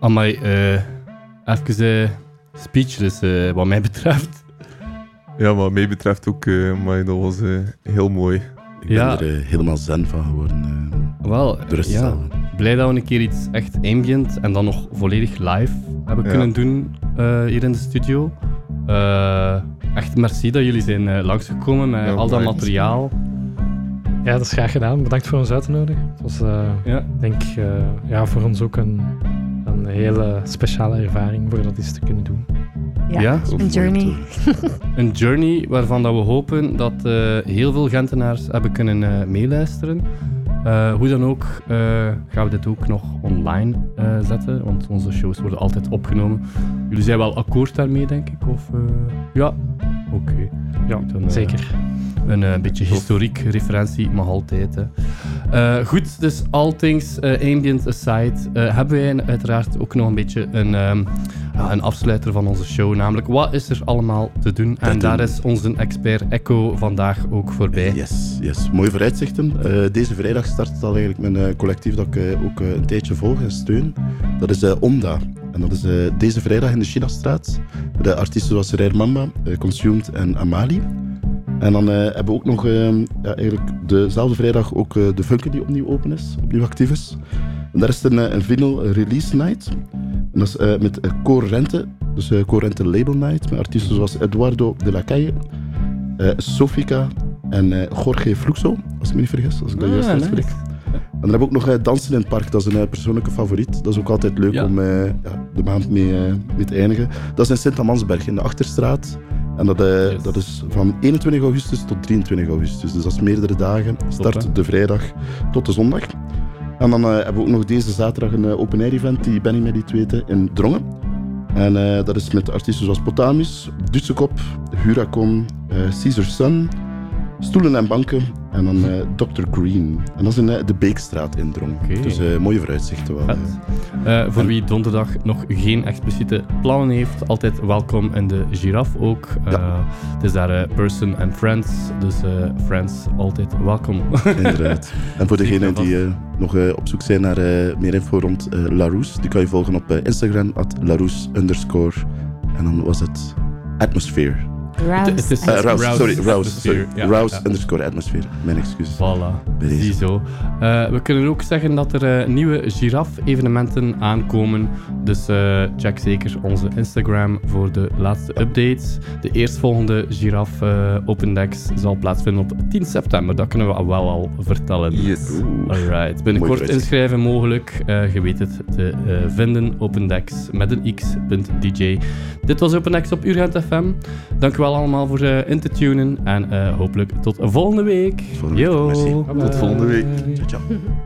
Amai, even speechless wat mij betreft. Ja, wat mij betreft ook, maar dat was heel mooi. Ik ben er helemaal zen van geworden. Wel, blij dat we een keer iets echt ambient en dan nog volledig live hebben kunnen doen hier in de studio. Echt merci dat jullie zijn langsgekomen met al dat materiaal. Ja, dat is graag gedaan. Bedankt voor ons uit te nodigen. Het was, denk voor ons ook een hele speciale ervaring voor dat eens te kunnen doen. Ja, een journey. Een journey waarvan dat we hopen dat heel veel Gentenaars hebben kunnen meeluisteren. Hoe dan ook gaan we dit ook nog online zetten, want onze shows worden altijd opgenomen. Jullie zijn wel akkoord daarmee, denk ik? Of, ja, oké. Ja, dan, zeker. Een beetje historiek referentie mag altijd. Hè. Goed, dus all things ambient aside, hebben wij uiteraard ook nog een beetje een afsluiter van onze show. Namelijk, wat is er allemaal te doen? En daar is onze expert Echo vandaag ook voorbij. Yes. Mooie vooruitzichten. Deze vrijdag start al eigenlijk mijn collectief dat ik ook een tijdje volg en steun. Dat is Onda. En dat is deze vrijdag in de Chinastraat. De artiesten zoals Rare Mamba, Consumed en Amali. En dan hebben we ook nog eigenlijk dezelfde vrijdag ook de Funke die opnieuw actief is. En daar is een vinyl release night. En dat is met Core Rente, dus Core Rente Label Night, met artiesten zoals Eduardo de la Calle, Sofica en Jorge Fluxo, als ik me niet vergis, als ik dat juist uitspreek. Nice. En dan hebben we ook nog Dansen in het Park, dat is een persoonlijke favoriet. Dat is ook altijd leuk om de maand mee te eindigen. Dat is in Sint-Amansberg, in de Achterstraat. En dat is van 21 augustus tot 23 augustus. Dus dat is meerdere dagen. Start de vrijdag tot de zondag. En dan hebben we ook nog deze zaterdag een open-air event die Benny mij liet weten in Drongen. En dat is met artiesten zoals Potamus, Dutsekop, Huracon, Caesar Sun, Stoelen en Banken en dan Dr. Green. En dat is in de Beekstraat in Drongen. Okay. Dus mooie vooruitzichten wel. Voor wie donderdag nog geen expliciete plannen heeft, altijd welkom in de Giraffe ook. Het is daar Person and Friends, dus Friends altijd welkom. Inderdaad. En voor degenen die nog op zoek zijn naar meer info rond Larousse, die kan je volgen op Instagram, @Larousse_. En dan was het Atmosphere. Rouse_atmosphere. Mijn excuses. Voilà, ziezo. We kunnen ook zeggen dat er nieuwe Giraffe-evenementen aankomen. Dus check zeker onze Instagram voor de laatste updates. De eerstvolgende Giraffe Open Decks zal plaatsvinden op 10 september. Dat kunnen we wel al vertellen. Yes. Alright. Binnenkort inschrijven mogelijk. Je weet het te vinden. Open Decks met een x.dj. Dit was Open Decks op Urgent FM. Dank u wel allemaal voor in te tunen en hopelijk tot volgende week. Tot volgende week. Ciao.